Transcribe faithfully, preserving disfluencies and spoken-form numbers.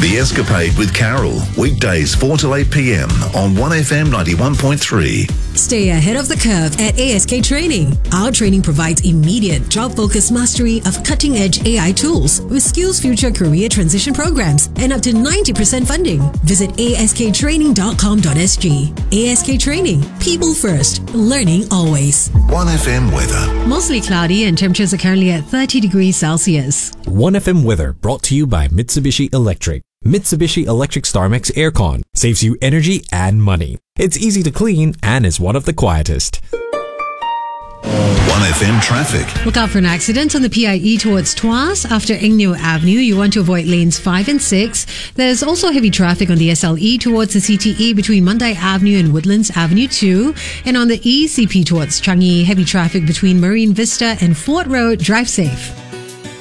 The Escapade with Carol, weekdays four till eight p m on one F M ninety-one point three. Stay ahead of the curve at A S K Training. Our training provides immediate job-focused mastery of cutting-edge A I tools with Skills Future career transition programs and up to ninety percent funding. Visit a s k training dot com dot s g. A S K Training. People first. Learning always. one F M weather. Mostly cloudy and temperatures are currently at thirty degrees Celsius. one F M weather brought to you by Mitsubishi Electric. Mitsubishi Electric StarMax Aircon saves you energy and money. It's easy to clean and is one of the quietest. one F M traffic. Look out for an accident on the P I E towards Tuas after Eng Neo Avenue. You want to avoid lanes five and six. There's also heavy traffic on the S L E towards the C T E between Mandai Avenue and Woodlands Avenue two. And on the E C P towards Changi, heavy traffic between Marine Vista and Fort Road. Drive safe.